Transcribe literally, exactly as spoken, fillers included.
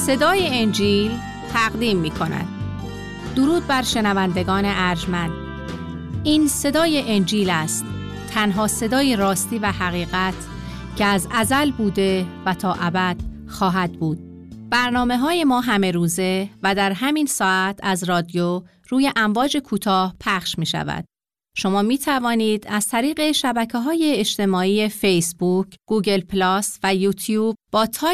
صدای انجیل تقدیم می کند. درود بر شنوندگان ارجمند. این صدای انجیل است، تنها صدای راستی و حقیقت که از ازل بوده و تا ابد خواهد بود. برنامه های ما همه روزه و در همین ساعت از رادیو روی امواج کوتاه پخش می شود. شما می توانید از طریق شبکه‌های اجتماعی فیسبوک، گوگل پلاس و یوتیوب با